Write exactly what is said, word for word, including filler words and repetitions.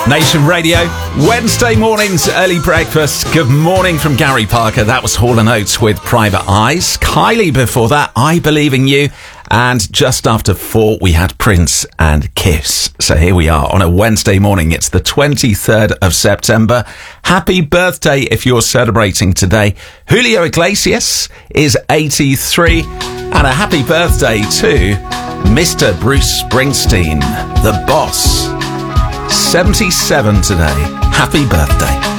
Nation Radio, Wednesday mornings, early breakfast. Good morning from Gary Parker. That was Hall and Oates with Private Eyes. Kylie before that, I Believe in You. And just after four, we had Prince and Kiss. So here we are on a Wednesday morning. It's the twenty-third of September. Happy birthday if you're celebrating today. Julio Iglesias is eighty-three. And a happy birthday to Mister Bruce Springsteen, the boss. seventy-seven today. Happy birthday.